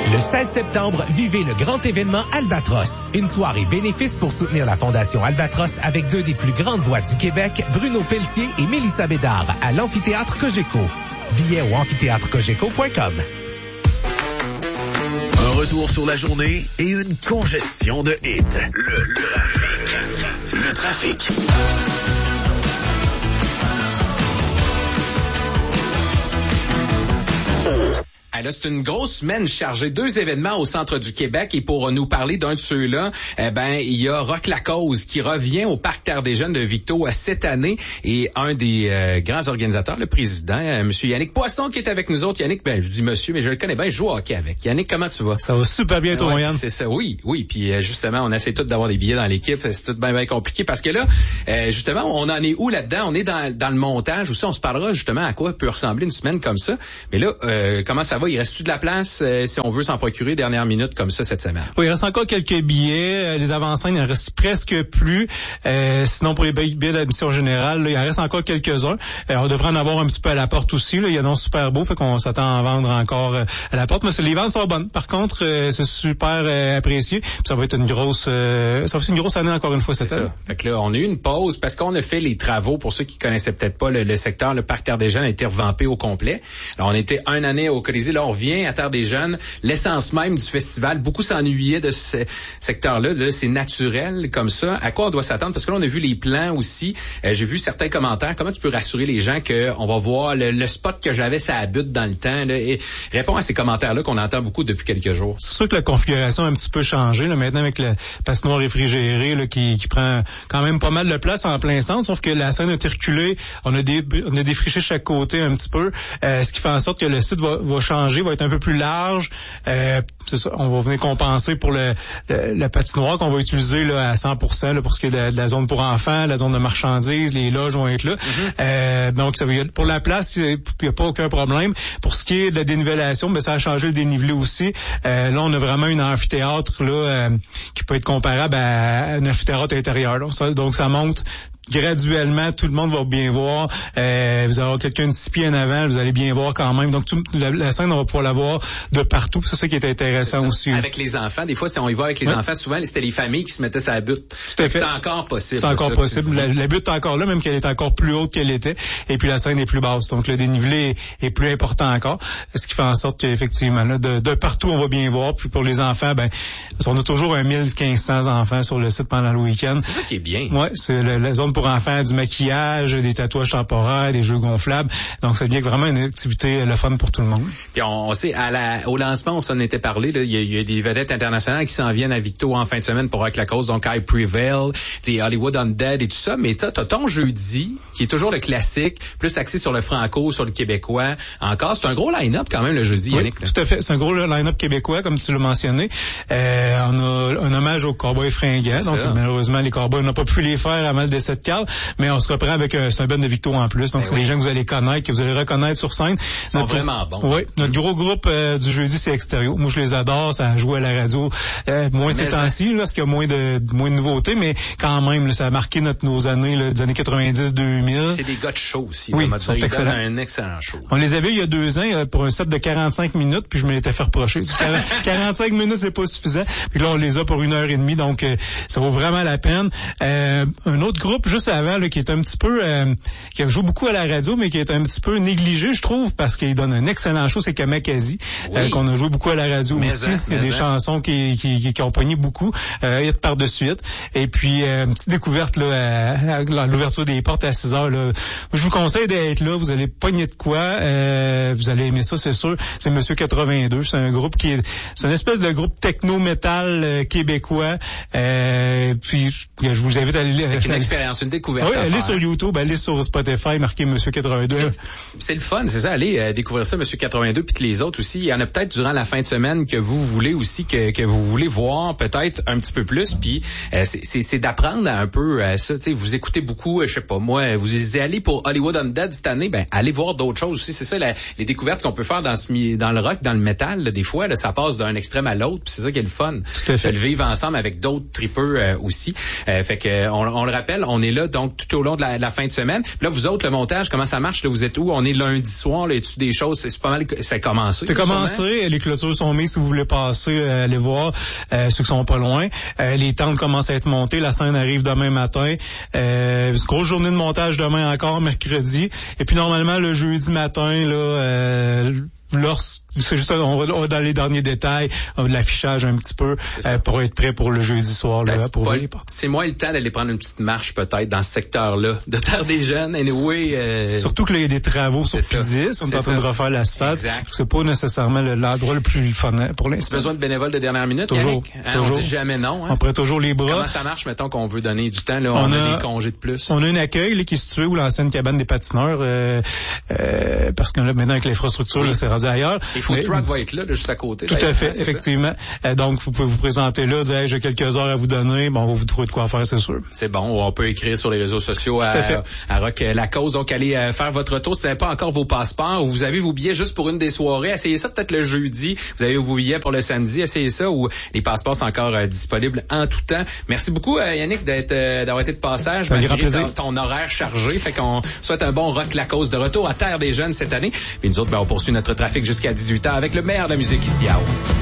Le 16 septembre, vivez le grand événement Albatros. Une soirée bénéfice pour soutenir la Fondation Albatros avec deux des plus grandes voix du Québec, Bruno Pelletier et Mélissa Bédard, à l'Amphithéâtre Cogeco. Billets au amphitheatrecogeco.com. Un retour sur la journée et une congestion de hits. Le trafic. Là, c'est une grosse semaine chargée. 2 événements au centre du Québec. Et pour nous parler d'un de ceux-là, il y a Rock la Cause qui revient au Parc Terre des Jeunes de Victo cette année. Et un des grands organisateurs, le président, monsieur Yannick Poisson, qui est avec nous autres. Yannick, je dis monsieur, mais je le connais bien, je joue au hockey avec. Yannick, comment tu vas? Ça va super bien, toi, Yann. C'est ça, oui. Puis justement, on essaie tous d'avoir des billets dans l'équipe. C'est tout bien compliqué parce que là, justement, on en est où là-dedans? On est dans le montage. Aussi, on se parlera justement à quoi peut ressembler une semaine comme ça. Mais là, comment ça va? Il reste-tu de la place si on veut s'en procurer dernière minute comme ça cette semaine? Oui, il reste encore quelques billets. Les avant-scènes, il en reste presque plus. Sinon, pour les billets d'admission générale, là, il en reste encore quelques-uns. On devrait en avoir un petit peu à la porte aussi. Là. Il y en a super beau, fait qu'on s'attend à en vendre encore à la porte. Mais les ventes sont bonnes. Par contre, c'est super apprécié. Puis ça va être une grosse année encore une fois cette année. Fait que là, on a eu une pause parce qu'on a fait les travaux. Pour ceux qui connaissaient peut-être pas le secteur, le Parc Terre des Jeunes a été revampé au complet. Alors, on était une année au Colisée. Là, on revient à Terre des Jeunes, l'essence même du festival. Beaucoup s'ennuyaient de ce secteur-là. Là, c'est naturel comme ça. À quoi on doit s'attendre? Parce que là, on a vu les plans aussi. J'ai vu certains commentaires. Comment tu peux rassurer les gens qu'on va voir le spot que j'avais, ça a butte dans le temps? Là, et réponds à ces commentaires-là qu'on entend beaucoup depuis quelques jours. C'est sûr que la configuration a un petit peu changé. Là, maintenant, avec le patinoire réfrigéré là, qui prend quand même pas mal de place en plein centre, sauf que la scène a été reculée. On a défriché chaque côté un petit peu, ce qui fait en sorte que le site va changer, va être un peu plus large. C'est ça, on va venir compenser pour la patinoire qu'on va utiliser là, à 100% là, pour ce qui est de la zone pour enfants, la zone de marchandises, les loges vont être là. Donc, ça va, pour la place, il n'y a pas aucun problème. Pour ce qui est de la dénivellation, ça a changé le dénivelé aussi. Là, on a vraiment une amphithéâtre là, qui peut être comparable à un amphithéâtre intérieur. Là. Donc, ça monte graduellement, tout le monde va bien voir. Vous allez avoir quelqu'un de 6 pieds en avant, vous allez bien voir quand même. Donc, la scène, on va pouvoir la voir de partout. C'est ça qui est intéressant aussi. Avec les enfants, des fois, si on y va avec les enfants, souvent, c'était les familles qui se mettaient sur la butte. Tout à fait. C'est encore possible. C'est encore possible. La butte est encore là, même qu'elle est encore plus haute qu'elle était. Et puis, la scène est plus basse. Donc, le dénivelé est plus important encore. Ce qui fait en sorte qu'effectivement, là, de partout, on va bien voir. Puis, pour les enfants, on a toujours 1500 enfants sur le site pendant le week-end. C'est ça qui est bien. Ouais, c'est la zone pour enfants, du maquillage, des tatouages temporaires, des jeux gonflables. Donc, ça devient vraiment une activité le fun pour tout le monde. Puis on sait, au lancement, on s'en était parlé, là, il y a des vedettes internationales qui s'en viennent à Victo en fin de semaine pour Rock la Cause, donc I Prevail, des Hollywood Undead et tout ça, mais t'as ton jeudi, qui est toujours le classique, plus axé sur le franco, sur le québécois. Encore, c'est un gros line-up quand même le jeudi, oui, Yannick. Là. Tout à fait, c'est un gros line-up québécois, comme tu l'as mentionné. On a un hommage aux Cowboys fringants, donc malheureusement, les Cowboys n'ont pas pu les faire avant le décès de Carl, mais on se reprend avec un band de Victo en plus. Donc, c'est des gens que vous allez connaître, que vous allez reconnaître sur scène. Ils sont vraiment bons. Oui. Notre gros groupe du jeudi, c'est Extérieur. Moi, je les adore. Ça joue à la radio. Moins ces temps-ci, là, parce qu'il y a moins de nouveautés, mais quand même, là, ça a marqué nos années, là, des années 90-2000. C'est des gars de show aussi. Oui, ils sont excellents. Un excellent show. On les avait il y a 2 ans pour un set de 45 minutes, puis je me l'étais fait reprocher. 45 minutes, c'est pas suffisant. Puis là, on les a pour 1h30, donc ça vaut vraiment la peine. Un autre groupe, juste avant, là, qui est un petit peu... qui joue beaucoup à la radio, mais qui est un petit peu négligé, je trouve, parce qu'il donne un excellent show, c'est Kamakazi, qu'on a joué beaucoup à la radio aussi. Il y a des chansons qui ont pogné beaucoup, hit par de suite. Et puis, une petite découverte là, à l'ouverture des portes à 6 heures. Là. Je vous conseille d'être là, vous allez pogner de quoi, vous allez aimer ça, c'est sûr. C'est Monsieur 82, c'est un groupe c'est une espèce de groupe techno-métal québécois. Puis, je vous invite à aller... Avec une expérience, une découverte. Oui, allez sur YouTube, allez sur Spotify, marquez Monsieur 82. C'est le fun, c'est ça, allez découvrir ça, Monsieur 82, puis les autres aussi. Il y en a peut-être durant la fin de semaine que vous voulez aussi, que vous voulez voir peut-être un petit peu plus, puis c'est d'apprendre un peu ça. Tu sais, vous écoutez beaucoup, je sais pas moi, vous allez pour Hollywood Undead cette année, allez voir d'autres choses aussi. C'est ça, les découvertes qu'on peut faire dans le rock, dans le métal, là, des fois, là, ça passe d'un extrême à l'autre, puis c'est ça qui est le fun. De le vivre ensemble avec d'autres tripeux aussi. Fait que on le rappelle, on est là, donc tout au long de la fin de semaine. Puis là, vous autres, le montage, comment ça marche? Là, vous êtes où? On est lundi soir, là, y-tu des choses? C'est pas mal, ça a commencé. C'est commencé, les clôtures sont mises si vous voulez passer, aller voir, ceux qui sont pas loin. Les tentes commencent à être montées, la scène arrive demain matin. Une grosse journée de montage demain encore, mercredi. Et puis normalement, le jeudi matin, là, c'est juste, on va dans les derniers détails, de l'affichage un petit peu, pour être prêt pour le jeudi soir. Là, c'est moins le temps d'aller prendre une petite marche peut-être dans ce secteur-là, de Terre des Jeunes. Anyway, surtout qu'il y a des travaux sur P10, on est en train de refaire l'asphalte. Exact. C'est pas nécessairement l'endroit le plus fun pour l'instant. Besoin de bénévoles de dernière minute, toujours. On dit jamais non. Hein? On prête toujours les bras. Comment ça marche, mettons qu'on veut donner du temps, là, on a des congés de plus? On a un accueil là, qui est situé où l'ancienne cabane des patineurs, parce que là, maintenant avec l'infrastructure, là, c'est rendu ailleurs. Les food truck va être là, juste à côté. Tout à fait, effectivement. Donc, vous pouvez vous présenter là, dire, j'ai quelques heures à vous donner. Bon, on va vous trouver de quoi faire, c'est sûr. C'est bon. On peut écrire sur les réseaux sociaux à Rock La Cause. Donc, allez faire votre tour. Si vous n'avez pas encore vos passeports ou vous avez vos billets juste pour une des soirées, essayez ça peut-être le jeudi. Vous avez vos billets pour le samedi. Essayez ça ou les passeports sont encore disponibles en tout temps. Merci beaucoup, Yannick, d'avoir été de passage. Malgré ton horaire chargé. Fait qu'on souhaite un bon Rock La Cause de retour à Terre des Jeunes cette année. Puis nous autres, on poursuit notre trafic jusqu'à 18h avec le meilleur de la musique ici à Haut.